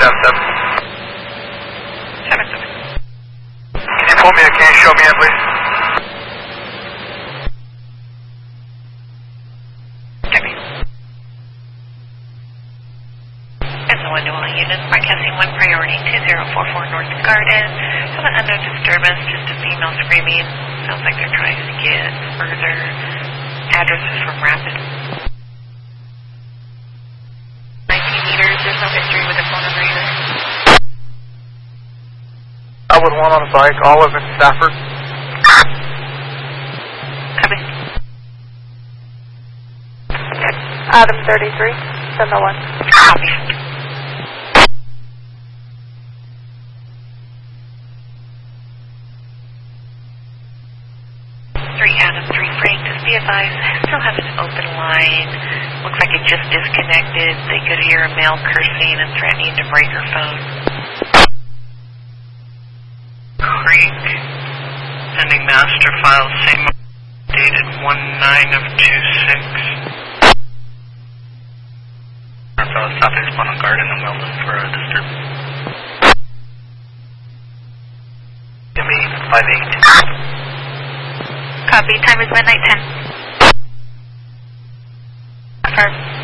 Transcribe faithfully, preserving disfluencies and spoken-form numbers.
seven seven. seven seven. Can you pull me a case, show me in, please? Copy. S O one Dual Unit, broadcasting one priority two zero four four North Garden. Have an unknown disturbance, just a female screaming. Sounds like they're trying to get further addresses from Rapid. nineteen meters, there's no history with the phone number either. I would one on a bike, Olive in Stafford. Copy. Adam thirty-three, send the one. Copy. Three Adam, three Frank, just be advised, still have an open line. Looks like it just disconnected. They could hear a male cursing and threatening to break her phone. Creek, sending master file, same dated one nine of two six. Northbound Southeast Bonnet Garden and Weldon for a disturbance. Give me five eight. Copy, time is midnight ten. Affirm.